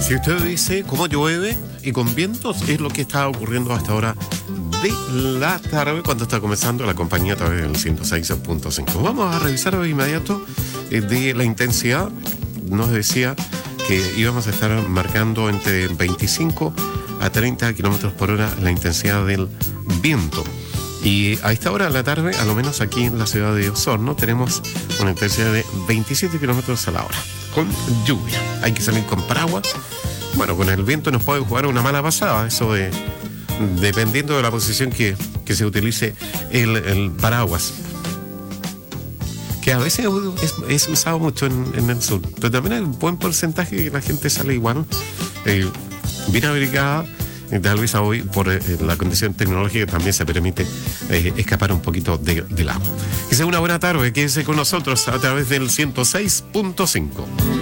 Si usted dice cómo llueve y con vientos, es lo que está ocurriendo hasta ahora de la tarde, cuando está comenzando la compañía a través del 106.5. Vamos a revisar de inmediato de la intensidad. Nos decía que íbamos a estar marcando entre 25 a 30 kilómetros por hora la intensidad del viento. Y a esta hora de la tarde, a lo menos aquí en la ciudad de Osorno, tenemos una intensidad de 27 kilómetros a la hora, con lluvia. Hay que salir con paraguas. Bueno, con el viento nos puede jugar una mala pasada, eso de dependiendo de la posición que se utilice el paraguas, que a veces es usado mucho en el sur, pero también hay un buen porcentaje que la gente sale igual, bien abrigada. Tal vez hoy, por la condición tecnológica, también se permite escapar un poquito del agua. Que sea una buena tarde, quédese con nosotros a través del 106.5.